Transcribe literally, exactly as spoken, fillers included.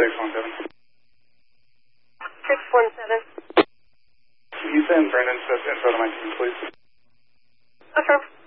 six one seven. six one seven. Can you send Brendan's info to my team, please? Okay.